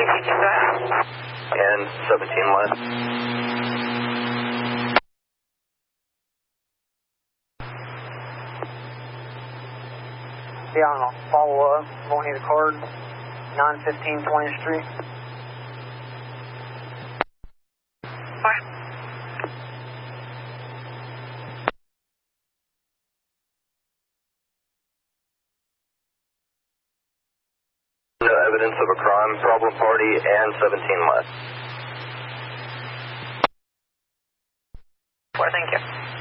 And 17 left. Yeah, I'll follow up. Won't need a card. 915 20th Street. Bye. No evidence of a crime, problem party, and 17 left. Thank you.